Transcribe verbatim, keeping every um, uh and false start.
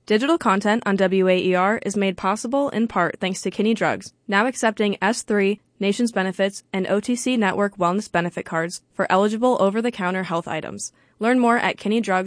Digital content on W A E R is made possible in part thanks to Kinney Drugs, now accepting S three, Nations Benefits, and O T C Network Wellness Benefit Cards for eligible over-the-counter health items. Learn more at kinney drugs